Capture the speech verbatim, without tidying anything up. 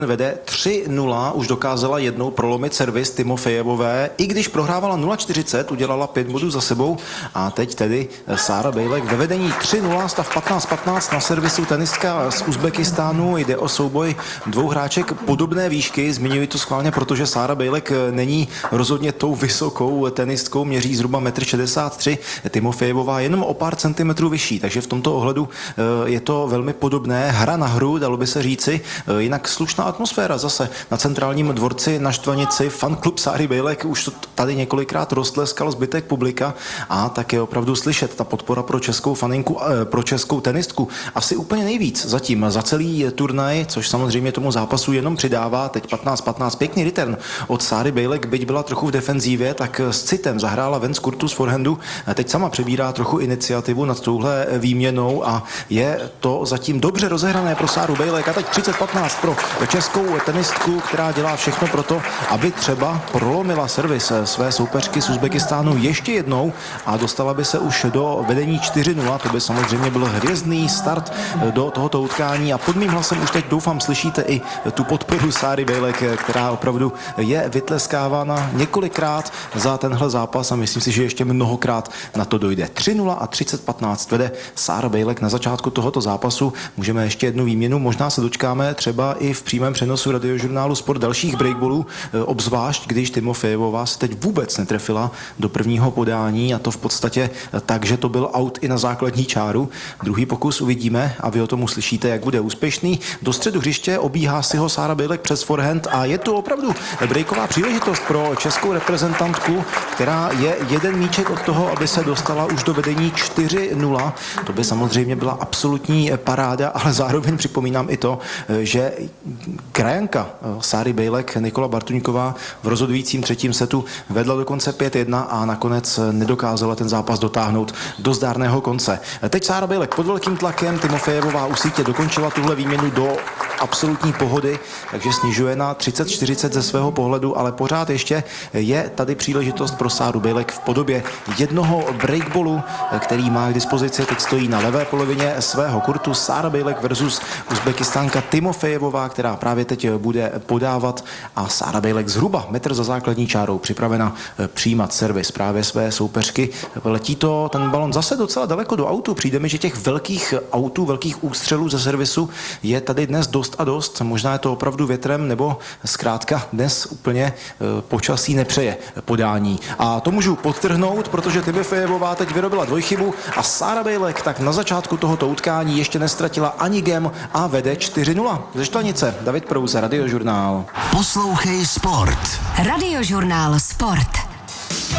Vede tři nula, už dokázala jednou prolomit servis Timofejevové, i když prohrávala nula čtyřicet, udělala pět bodů za sebou a teď tedy Sára Bejlek ve vedení tři nula, stav patnáct patnáct na servisu tenistka z Uzbekistánu. Jde o souboj dvou hráček podobné výšky, zmiňuji to schválně, protože Sára Bejlek není rozhodně tou vysokou tenistkou, měří zhruba metr šedesát tři, Timofejevová jenom o pár centimetrů vyšší, takže v tomto ohledu je to velmi podobné, hra na hru, dalo by se říci, jinak slušná atmosféra zase na centrálním dvorci na Štvanici. Fanklub Sáry Bejlek už to tady několikrát roztleskal zbytek publika a tak je opravdu slyšet ta podpora pro českou faninku, pro českou tenistku. Asi úplně nejvíc zatím za celý turnaj, což samozřejmě tomu zápasu jenom přidává. Teď patnáct patnáct, pěkný return od Sáry Bejlek, byť byla trochu v defenzívě, tak s citem zahrála ven z kurtu z forehandu. Teď sama přebírá trochu iniciativu nad touhle výměnou a je to zatím dobře rozehrané pro Sáru Bejlek. A teď třicet patnáct pro českou tenistku, která dělá všechno pro to, aby třeba prolomila servis své soupeřky z Uzbekistánu ještě jednou a dostala by se už do vedení čtyři nula. To by samozřejmě byl hvězdný start do tohoto utkání a pod mým hlasem už teď doufám slyšíte i tu podporu Sáry Bejlek, která opravdu je vytleskávána několikrát za tenhle zápas a myslím si, že ještě mnohokrát na to dojde. tři nula a třicet patnáct vede Sára Bejlek na začátku tohoto zápasu. Můžeme ještě jednu výměnu, možná se dočkáme třeba i v přímém přenosu Radiožurnálu Sport dalších breakballů, obzvlášť když Timofejevová se teď vůbec netrefila do prvního podání a to v podstatě tak, že to byl out i na základní čáru. Druhý pokus uvidíme a vy o tom uslyšíte, jak bude úspěšný. Do středu hřiště obíhá si ho Sára Bejlek přes forehand a je to opravdu breaková příležitost pro českou reprezentantku, která je jeden míček od toho, aby se dostala už do vedení čtyři nula. To by samozřejmě byla absolutní paráda, ale zároveň připomínám i to, že krajanka Sáry Bejlek, Nikola Bartuňková, v rozhodujícím třetím setu vedla dokonce pět jedna a nakonec nedokázala ten zápas dotáhnout do zdárného konce. Teď Sára Bejlek pod velkým tlakem, Timofejevová u sítě dokončila tuhle výměnu do absolutní pohody, takže snižuje na třicet čtyřicet ze svého pohledu, ale pořád ještě je tady příležitost pro Sáru Bejlek v podobě jednoho breakballu, který má k dispozici, teď stojí na levé polovině svého kurtu. Sára Bejlek versus Uzbekistánka Timofejevová, která právě teď bude podávat a Sára Bejlek zhruba metr za základní čárou připravena přijímat servis právě své soupeřky. Letí to ten balon zase docela daleko do autu. Přijde mi, že těch velkých autů, velkých ústřelů ze servisu je tady dnes dost a dost. Možná je to opravdu větrem, nebo zkrátka dnes úplně počasí nepřeje podání. A to můžu podtrhnout, protože Timofejevová teď vyrobila dvojchybu a Sára Bejlek tak na začátku tohoto utkání ještě nestratila ani gem a vede čtyři nula. Ze Štvanice David Prouza, Radiožurnál. Poslouchej Sport. Radiožurnál Sport.